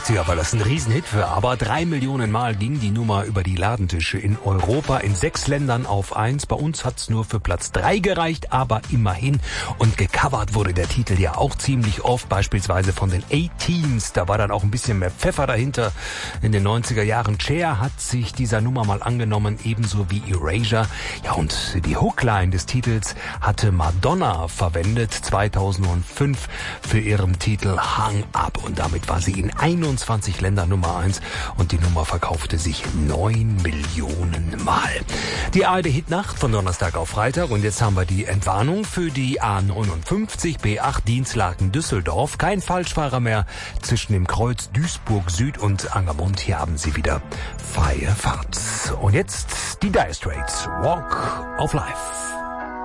Ja, weil das ein Riesenhit war. Aber 3 Millionen Mal ging die Nummer über die Ladentische in Europa, in 6 Ländern auf 1. Bei uns hat's nur für Platz 3 gereicht, aber immerhin. Und gecovert wurde der Titel ja auch ziemlich oft, beispielsweise von den A-Teens. Da war dann auch ein bisschen mehr Pfeffer dahinter. In den 90er Jahren Cher hat sich dieser Nummer mal angenommen, ebenso wie Erasure. Ja, und die Hookline des Titels hatte Madonna verwendet, 2005 für ihren Titel Hung Up. Und damit war sie in 21 Ländern Nummer 1 und die Nummer verkaufte sich 9 Millionen Mal. Die ARD-Hitnacht von Donnerstag auf Freitag und jetzt haben wir die Entwarnung für die A59 B8 Dienstlaken-Düsseldorf. Kein Falschfahrer mehr zwischen dem Kreuz Duisburg Süd und Angermund. Hier haben sie wieder freie Fahrt. Und jetzt die Dire Straits, Walk of Life.